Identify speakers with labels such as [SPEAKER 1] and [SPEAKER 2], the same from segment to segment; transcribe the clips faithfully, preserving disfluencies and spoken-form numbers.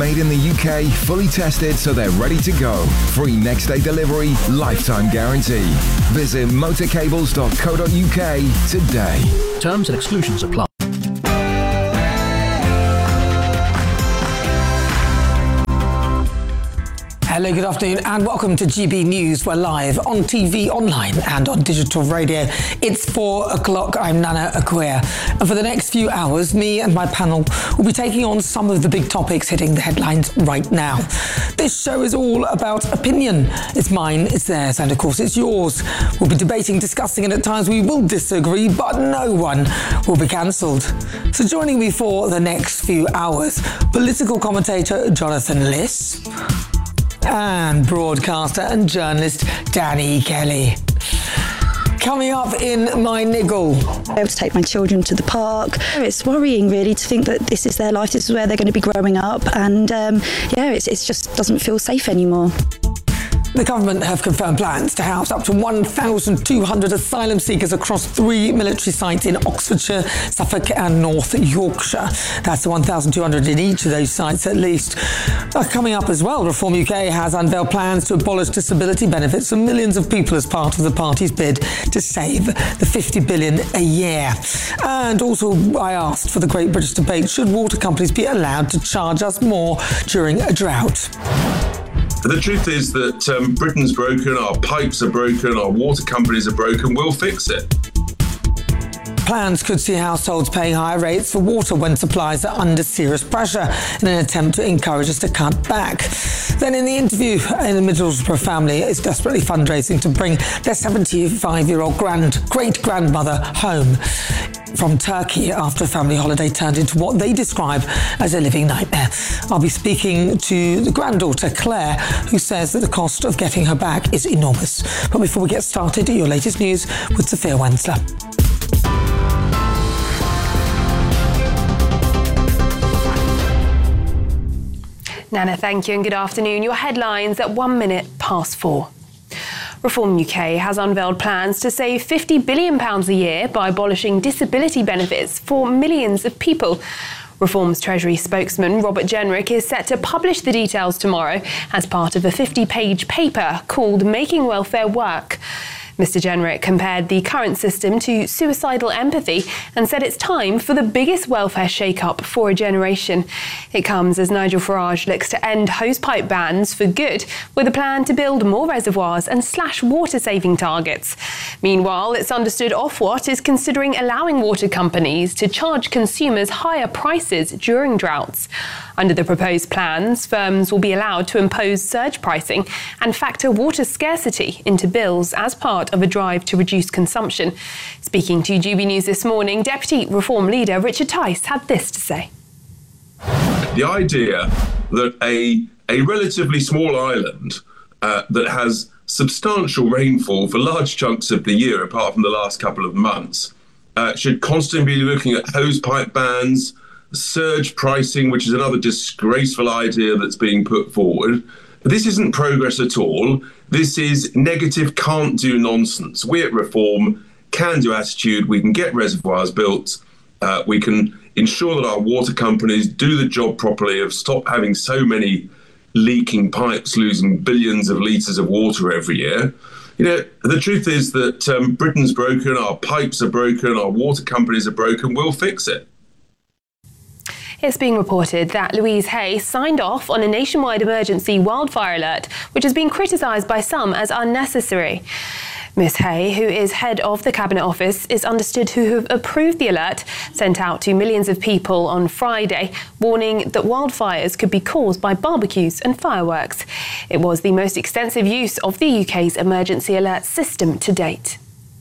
[SPEAKER 1] Made in the U K, fully tested so they're ready to go. Free next day delivery, lifetime guarantee. Visit motorcables dot co dot uk today.
[SPEAKER 2] Terms and exclusions apply.
[SPEAKER 3] Hello, good afternoon and welcome to G B News. We're live on T V, online and on digital radio. It's four o'clock. I'm Nana Akua. And for the next few hours, me and my panel will be taking on some of the big topics hitting the headlines right now. This show is all about opinion. It's mine, it's theirs, and of course it's yours. We'll be debating, discussing, and at times we will disagree, but no one will be cancelled. So joining me for the next few hours, political commentator Jonathan Liss and broadcaster and journalist Danny Kelly. Coming up in my niggle.
[SPEAKER 4] I have to take my children to the park. It's worrying really to think that this is their life, this is where they're going to be growing up, and um, yeah, it's, it's just doesn't feel safe anymore.
[SPEAKER 3] The government have confirmed plans to house up to one thousand two hundred asylum seekers across three military sites in Oxfordshire, Suffolk and North Yorkshire. That's the one thousand two hundred in each of those sites at least. Uh, coming up as well, Reform U K has unveiled plans to abolish disability benefits for millions of people as part of the party's bid to save the fifty billion a year. And also I asked for the Great British Debate, should water companies be allowed to charge us more during a drought?
[SPEAKER 5] The truth is that um, Britain's broken, our pipes are broken, our water companies are broken. We'll fix it.
[SPEAKER 3] Plans could see households paying higher rates for water when supplies are under serious pressure in an attempt to encourage us to cut back. Then in the interview, a Middlesbrough family is desperately fundraising to bring their seventy-five-year-old grand, great-grandmother home from Turkey after a family holiday turned into what they describe as a living nightmare. I'll be speaking to the granddaughter, Claire, who says that the cost of getting her back is enormous. But before we get started, your latest news with Sophia Wensler.
[SPEAKER 6] Nana, thank you and good afternoon. Your headlines at one minute past four. Reform U K has unveiled plans to save fifty billion pounds a year by abolishing disability benefits for millions of people. Reform's Treasury spokesman Robert Jenrick is set to publish the details tomorrow as part of a fifty-page paper called Making Welfare Work. Mister Jenrick compared the current system to suicidal empathy and said it's time for the biggest welfare shake-up for a generation. It comes as Nigel Farage looks to end hosepipe bans for good with a plan to build more reservoirs and slash water-saving targets. Meanwhile, it's understood Ofwat is considering allowing water companies to charge consumers higher prices during droughts. Under the proposed plans, firms will be allowed to impose surge pricing and factor water scarcity into bills as part of a drive to reduce consumption. Speaking to G B News this morning, Deputy Reform leader Richard Tice had this to say.
[SPEAKER 5] The idea that a, a relatively small island uh, that has substantial rainfall for large chunks of the year, apart from the last couple of months, uh, should constantly be looking at hosepipe bans, surge pricing, which is another disgraceful idea that's being put forward. This isn't progress at all. This is negative can't-do nonsense. We at Reform can-do attitude. We can get reservoirs built. Uh, we can ensure that our water companies do the job properly, of stop having so many leaking pipes, losing billions of litres of water every year. You know, the truth is that um, Britain's broken, our pipes are broken, our water companies are broken. We'll fix it.
[SPEAKER 6] It's being reported that Louise Hay signed off on a nationwide emergency wildfire alert, which has been criticised by some as unnecessary. Miss Hay, who is head of the Cabinet Office, is understood to have approved the alert sent out to millions of people on Friday, warning that wildfires could be caused by barbecues and fireworks. It was the most extensive use of the U K's emergency alert system to date.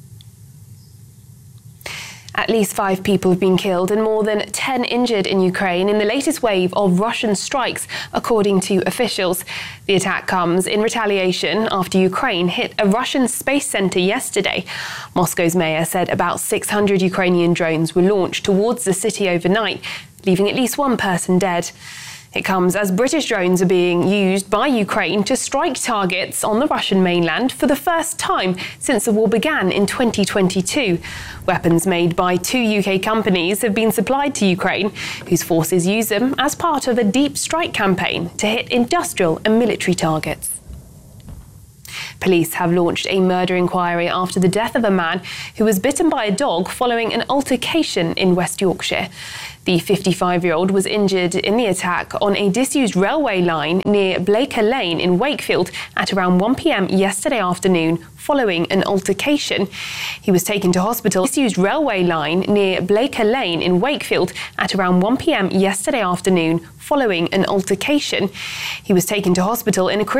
[SPEAKER 6] At least five people have been killed and more than ten injured in Ukraine in the latest wave of Russian strikes, according to officials. The attack comes in retaliation after Ukraine hit a Russian space center yesterday. Moscow's mayor said about six hundred Ukrainian drones were launched towards the city overnight, leaving at least one person dead. It comes as British drones are being used by Ukraine to strike targets on the Russian mainland for the first time since the war began in twenty twenty-two. Weapons made by two U K companies have been supplied to Ukraine, whose forces use them as part of a deep strike campaign to hit industrial and military targets. Police have launched a murder inquiry after the death of a man who was bitten by a dog following an altercation in West Yorkshire. The fifty-five-year-old was injured in the attack on a disused railway line near Blaker Lane in Wakefield at around one p.m. yesterday afternoon following an altercation. He was taken to hospital. Disused railway line near Blaker Lane in Wakefield at around one p.m. yesterday afternoon following an altercation. He was taken to hospital in a